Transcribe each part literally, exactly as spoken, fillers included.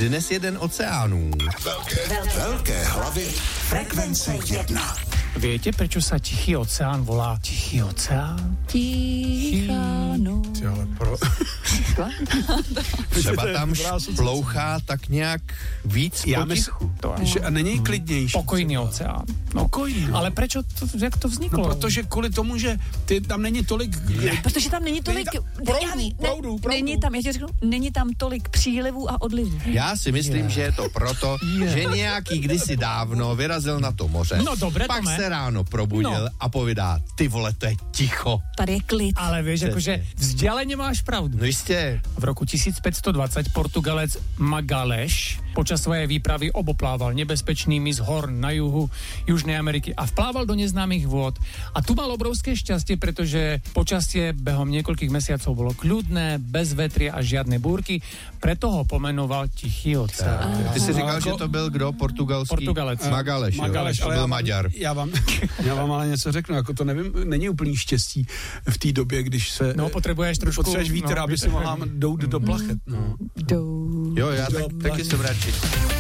Dnes jeden oceánů. Velké, velké hlavy frekvence jedna. Viete, prečo sa Tichý oceán volá Tichý oceán? Tichá noc. Ale pro... Třeba tam šplouchá tak nějak víc Já potichu. To, Že, a není klidnější. Pokojný oceán. No, Pokojný. ale prečo, to, jak to vzniklo? No, protože kvůli tomu, že ty, tam není tolik... Ne. Protože tam není tolik... Není tam proudu, já ví, proudu, proudu. Není tam, já ti řeknu, není tam tolik přílivů a odlivů. Já si myslím, Je. že je to proto, že nějaký kdysi dávno vyrazil na to moře. No dobré, Pak Tome. se ráno probudil No. a povídá, ty vole, to je ticho. Tady je klid. Ale vieš, Přesně. akože vzdialene máš pravdu. No jistě. V roku tisícpäťstodvadsať Portugalec Magalhães počas svojej výpravy oboplával nebezpečnými z hor na juhu Južnej Ameriky a vplával do neznámych vôd. A tu mal obrovské šťastie, pretože počasie behom niekoľkých mesiacov bolo kľudné, bez vetria a žiadne búrky, preto ho pomenoval Tichý oceán. Ty jsi říkal, jako- že to byl kdo? Portugalský? Portugalec. Magalhães, jo? Magalhães, To ale byl já vám- Maďar. Já vám, já vám ale něco řeknu, jako to nevím, není úplný štěstí v té době, když se... No, potřebuješ trošku... Potřebuješ vítr, no, aby si mohla dout do plachet. No. Jdou. Jo, já tak, taky jsem radši.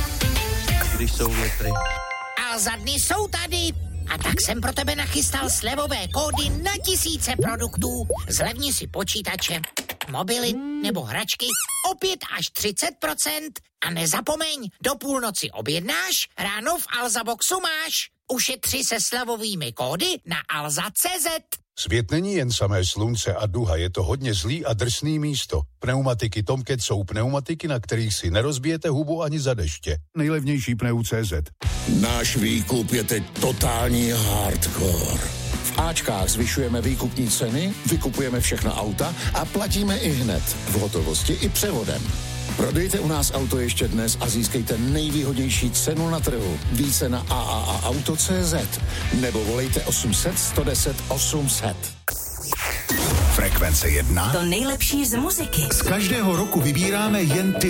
Když jsou větry. A za dny jsou tady. A tak jsem pro tebe nachystal slevové kódy na tisíce produktů. Zlevni si počítače, mobily nebo hračky o pět až třicet procent. A nezapomeň, do půlnoci objednáš, ráno v Alzaboxu máš. Ušetři se slevovými kódy na alza tečka cé zet. Svět není jen samé slunce a duha, je to hodně zlý a drsný místo. Pneumatiky Tomcat jsou pneumatiky, na kterých si nerozbijete hubu ani za deště. Nejlevnější pneu tečka cé zet. Náš výkup je teď totální hardcore. V Ačkách zvyšujeme výkupní ceny, vykupujeme všechna auta a platíme i hned, v hotovosti i převodem. Prodejte u nás auto ještě dnes a získejte nejvýhodnější cenu na trhu. Více na a a a auto tečka cé zet nebo volejte osm set, sto deset, osm set. Frekvence jedna. To nejlepší z muziky. Z každého roku vybíráme jen ty